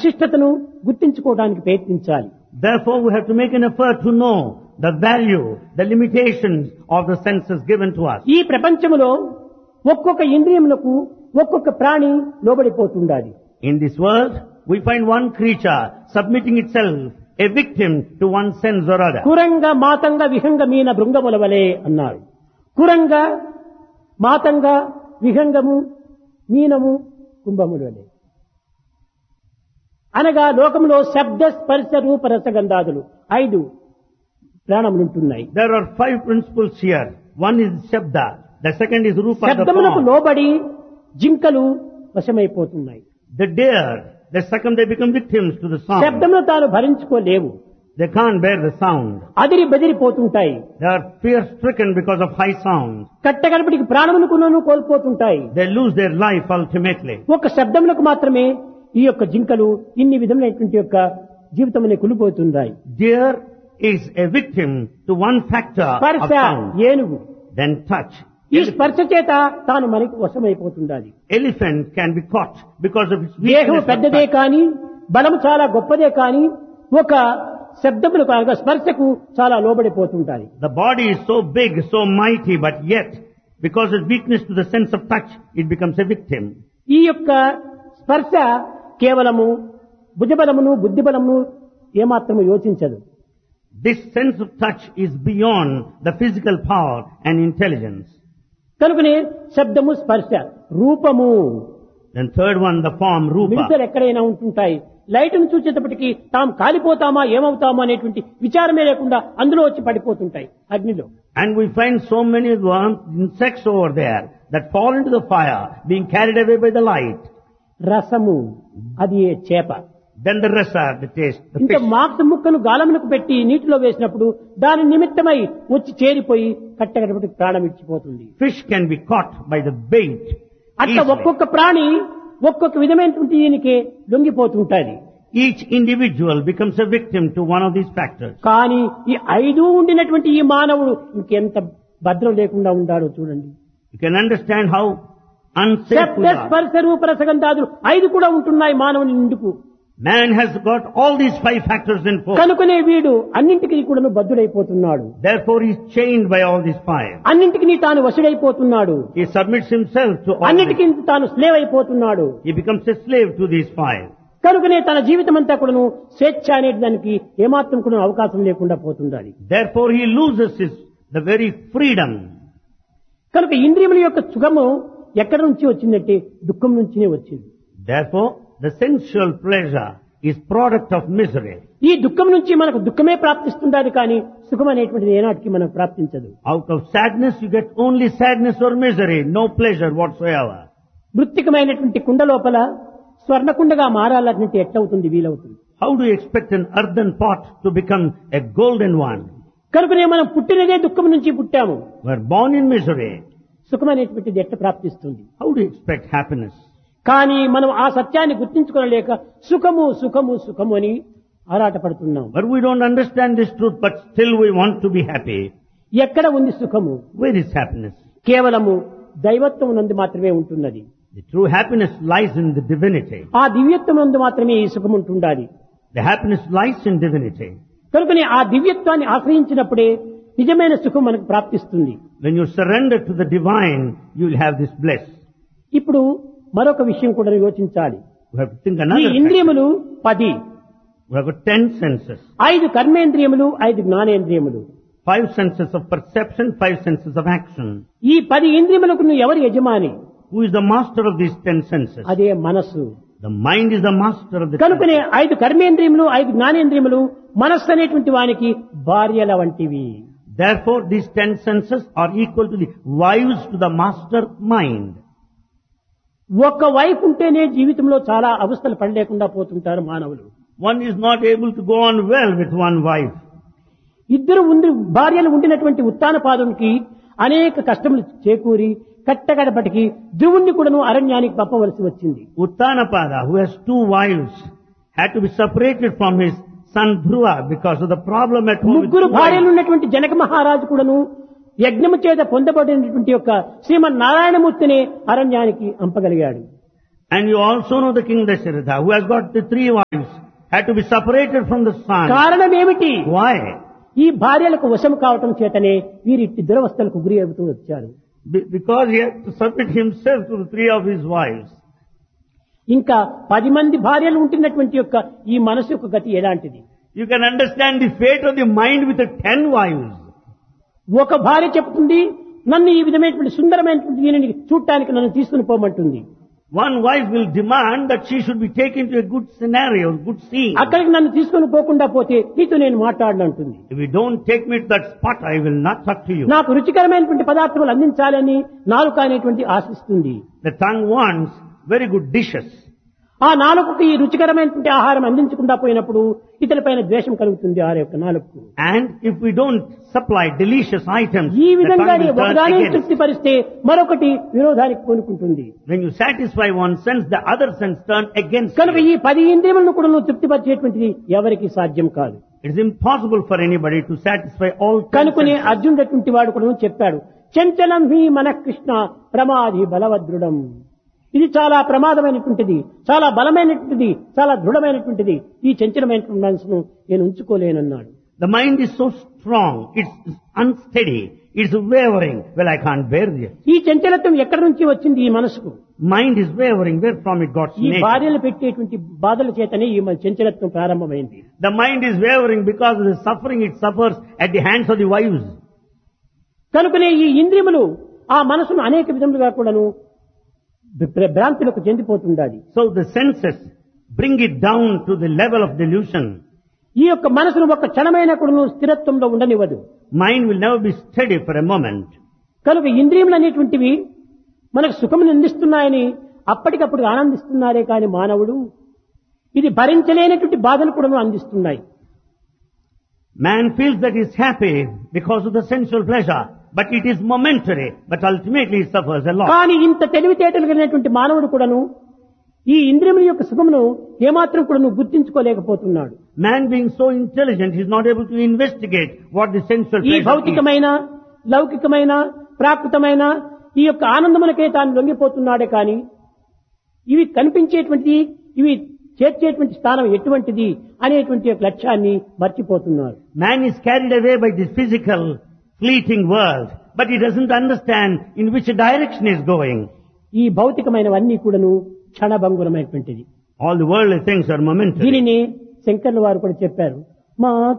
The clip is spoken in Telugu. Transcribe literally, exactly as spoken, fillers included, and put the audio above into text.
విశిష్టతను గుర్తించుకోవడానికి ప్రయత్నించాలి. Therefore, we have to make an effort to know the value, the limitations of the senses given to us. ఈ ప్రపంచములో ఒక్కొక్క ఇంద్రియములకు ఒక్కొక్క ప్రాణి లోబడిపోతుండాలి. In this world, we find one creature submitting itself, a victim to one sense or other. కురంగ మాతంగ విహంగ మీన భృంగముల వలె అన్నారు. కురంగ మాతంగ విహంగము మీనము కుంభముల వలె అనగా లోకంలో శబ్ద స్పర్శ రూప రసగంధాదులు ఐదు ప్రాణములుంటున్నాయి. There are five principles here. One is Shabda, the second is Rupa, the శబ్దములకు form. లోబడి జింకలు వశమైపోతున్నాయి. The deer, the second they become victims to the sound. శబ్దమును తాను భరించుకోలేవు. They can't bear the sound. అదిరి బెదిరిపోతుంటాయి. They are fear-stricken because of high sound. కట్టగడపటికి ప్రాణమును కోల్పోతుంటాయి. They lose their life ultimately. ఒక శబ్దములకు మాత్రమే ఈ యొక్క జింకలు ఇన్ని విధమైనటువంటి యొక్క జీవితమనే కులిపోతున్నాయి. Deer is a victim to one factor of స్పర్శ sound. ఏనుగు, Then touch. ఈ స్పర్శ చేత తాను మనకి వశమైపోతుండాలి. Elephant can be caught because of its దేహం weakness of పెద్దదే touch. కాని బలము చాలా గొప్పదే కాని ఒక శబ్దములకు అనగా స్పర్శకు చాలా లోబడిపోతుంటాయి. The body is so big, so mighty, but yet, because of weakness to the sense of touch, it becomes a victim. ఈ యొక్క స్పర్శ కేవలము భుజబలమును బుద్ధిబలమును ఏమాత్రము యోచించదు. This sense of touch is beyond the physical power and intelligence. కనుకనే శబ్దము స్పర్శ రూపము Then third one, the form, Rupa. మిగతాలు ఎక్కడైనా ఉంటుంటాయి. లైట్ను చూసేటప్పటికి తాము కాలిపోతామా ఏమవుతామా అనేటువంటి విచారమే లేకుండా అందులో వచ్చి పడిపోతుంటాయి అగ్నిలో. And we find so many worms, insects over there that fall into the fire, being carried away by the light. రసము అది ఏ చేప. Then the rasa, the taste, the ఇంత fish. మాంస ముక్కను గాలమునకు పెట్టి నీటిలో వేసినప్పుడు దాని నిమిత్తమై వచ్చి చేరిపోయి కట్టగడపటి ప్రాణం ఇచ్చిపోతుంది. Fish can be caught by the bait. అట్లా easily. ఒక్కొక్క ప్రాణి ఒక్కొక్క విధమైనటువంటి దీనికి లొంగిపోతుంటాది. Each individual becomes a victim to one of these factors. కానీ ఈ ఐదు ఉండినటువంటి ఈ మానవుడు ఇంకెంత భద్రం లేకుండా ఉండాడో చూడండి. You can understand how unsafe శబ్ద we are. స్పర్శ రూప రసగంధాదులు ఐదు కూడా ఉంటున్నాయి మానవుని నిండుకు. Man has got all these five factors in force. కనుకనే వీడు అన్నింటికి కూడా బద్ధుడైపోతున్నాడు. Therefore he is chained by all these five. అన్నింటికి తాను వశుడైపోతున్నాడు. He submits himself to all అన్నిటికీ these. తాను స్లేవ్ అయిపోతున్నాడు. He becomes a slave to these five. కనుకనే తన జీవితం అంతా కూడాను స్వేచ్ఛ అనే దానికి ఏమాత్రం కూడా అవకాశం లేకుండా పోతుండాలి. Therefore he loses his, the very freedom. కనుక ఇంద్రియముల యొక్క సుఖము ఎక్కడి నుంచి వచ్చిందంటే దుఃఖం నుంచినే వచ్చింది. Therefore the sensual pleasure is product of misery. ఈ దుఃఖం నుంచి మనకు దుఃఖమే ప్రాప్తిస్తుండాలి కానీ సుఖం అనేటువంటిది ఏనాటికి మనకు ప్రాప్తించదు. Out of sadness you get only sadness or misery, no pleasure whatsoever. మృత్తికమైనటువంటి కుండ లోపల స్వర్ణకుండగా మారాలంటే ఎట్లవుతుంది వీలవుతుంది. How do you expect an earthen pot to become a golden one? కనుకనే మనం పుట్టినదే దుఃఖం నుంచి పుట్టాము. We are born in misery. సుఖం అనేటువంటిది ఎట్లా ప్రాప్తిస్తుంది. How do you expect happiness? కానీ మనం ఆ సత్యాన్ని గుర్తించుకోలేక సుఖము సుఖము సుఖము అని ఆరాటపడుతున్నాం. But we don't understand this truth, but still we want to be happy. ఎక్కడ ఉంది సుఖము? Where is happiness? కేవలము దైవత్వం నందు మాత్రమే ఉంటున్నది. The true happiness lies in the divinity. ఆ దివ్యత్వం నందు మాత్రమే ఈ సుఖం ఉంటుండాలి. The happiness lies in divinity. కనుకనే ఆ దివ్యత్వాన్ని ఆశ్రయించినప్పుడే నిజమైన సుఖం మనకు ప్రాప్తిస్తుంది. When you surrender to the divine, you will have this bliss. ఇప్పుడు మరొక విషయం కూడా యోచించాలి. You have to think ఈ another factor. ఇంద్రియములు పది, We have got ten senses. ఐదు కర్మేంద్రియములు, ఐదు జ్ఞానేంద్రియములు. Five senses of perception, five senses of action. ఈ పది ఇంద్రియములకు నువ్వు ఎవరు యజమాని? Who is the master of these ten senses? అదే మనస్సు. The mind is the master of the కనుకనే senses. ఐదు కర్మేంద్రియములు, ఐదు జ్ఞానేంద్రియములు మనస్సు అనేటువంటి వానికి భార్యల వంటివి. Therefore, these ten senses are equal to the wives to the master mind. ఒక్క వైపు ఉంటేనే జీవితంలో చాలా అవస్థలు పడలేకుండా పోతుంటారు మానవులు. One is not able to go on well with one wife. ఇద్దరు ఉండి భార్యలు ఉండినటువంటి ఉత్తాన పాదంకి అనేక కష్టములు చేకూరి కట్టగడపటికి ధ్రువుణ్ణి కూడాను అరణ్యానికి పంపవలసి వచ్చింది. Uttanapada, who has two wives, had to be separated from his son Dhruva because of the problem at home. with ముగ్గురు two భార్యలు wives. ఉన్నటువంటి జనక మహారాజు కూడాను యజ్ఞము చేత పొందబడినటువంటి యొక్క శ్రీమన్ నారాయణమూర్తిని అరణ్యానికి పంపగలిగాడు. And you also know the King Dasharatha, who has got the three wives, had to be separated from the son. కారణం ఏమిటి? Why? ఈ భార్యలకు వశం కావటం చేతనే వీరిట్టి దురవస్థలకు గురి అవుతూ వచ్చారు. Be- because he had to submit himself to the three of his wives. ఇంకా పది మంది భార్యలు ఉంటున్నటువంటి యొక్క ఈ మనసు యొక్క గతి ఎలాంటిది? You can understand the fate of the mind with the ten wives. ఒక భార్య చెప్తుంది, నన్ను ఈ విధమైనటువంటి సుందరమైనటువంటి దీనిని చూడటానికి నన్ను తీసుకుని పోమంటుంది. One wife will demand that she should be taken to a good scenario, good scene. అక్కడికి నన్ను తీసుకుని పోకుండా పోతే నీతో నేను మాట్లాడనంటుంది. If you don't take me to that spot, I will not talk to you. నాకు రుచికరమైనటువంటి పదార్థములు అందించాలని నాలుక అనేటువంటి ఆశిస్తుంది. The tongue wants very good dishes. ఆ నాలుకకు ఈ రుచికరమైనటువంటి ఆహారం అందించకుండా పోయినప్పుడు ఇతరులపైన ద్వేషం కలుగుతుంది ఆ యొక్క నాలుకకు. And if we don't supply delicious items, ఈ the విధంగానే tongue will turn ఒకదాన్ని against. తృప్తిపరిస్తే మరొకటి విరోధానికి పూనుకుంటుంది. When you satisfy one sense, the other sense turn against కనుక you. ఈ పది ఇంద్రియములను కూడా నువ్వు తృప్తిపరిచేటువంటిది ఎవరికి సాధ్యం కాదు. It is impossible for anybody to satisfy all ten కనుకనే senses. అర్జునుడటువంటి వాడు కూడా చెప్పాడు, చంచలం హి మన కృష్ణ ప్రమాది బలవదృఢం. ఇది చాలా ప్రమాదమైనటువంటిది, చాలా బలమైనటువంటిది, చాలా దృఢమైనటువంటిది. ఈ చంచలమైనటువంటి మనసును నేను ఉంచుకోలేనన్నాడు. The mind is so strong, it's unsteady, it's wavering. Well, I can't bear this. ఈ చంచలత్వం ఎక్కడి నుంచి వచ్చింది ఈ మనసుకు? Mind is wavering, where from it got ఈ nature. భార్యలు పెట్టేటువంటి బాధల చేతనే ఈ మన చంచలత్వం ప్రారంభమైంది. The mind is wavering because of the suffering it suffers at the hands of the wives. కనుకనే ఈ ఇంద్రియములు ఆ మనసును అనేక విధములుగా కూడాను భ్ర- భ్రాంతులకు చెందిపోతుండాలి. So the senses bring it down to the level of delusion. ఈ యొక్క మనసును ఒక క్షణమైన కూడాను స్థిరత్వంలో ఉండనివ్వదు. Mind will never be steady for a moment. కనుక ఇంద్రియములు అనేటువంటివి మనకు సుఖమును అందిస్తున్నాయని అప్పటికప్పుడు ఆనందిస్తున్నారే కాని మానవుడు ఇది భరించలేనటువంటి బాధలు కూడాను అందిస్తున్నాయి. Man feels that he is happy because of the sensual pleasure, but it is momentary, but ultimately he suffers a lot. కానీ ఇంత తెలివితేటలు కలిగినటువంటి మానవుడు కూడాను ఈ ఇంద్రియముల యొక్క సుఖమును ఏమాత్రం కూడాను గుర్తించుకోలేకపోతున్నాడు. Man being so intelligent, he is not able to investigate what the sensual ఈ pleasure is. భౌతికమైన లౌకికమైన ప్రాకృతమైన ఈ యొక్క ఆనందమునకే తాను లొంగిపోతున్నాడే కానీ ఇవి కనిపించేటువంటిది, ఇవి చేర్చేటువంటి స్థానం ఎటువంటిది అనేటువంటి యొక్క లక్ష్యాన్ని మర్చిపోతున్నారు. Man is carried away by this physical, fleeting world, but he doesn't understand in which direction he is going. ఈ భౌతికమైనవన్నీ కూడాను క్షణభంగురమైనటువంటిది. All the worldly things are momentary. దీనిని శంకర్ల వారు కూడా చెప్పారు. మా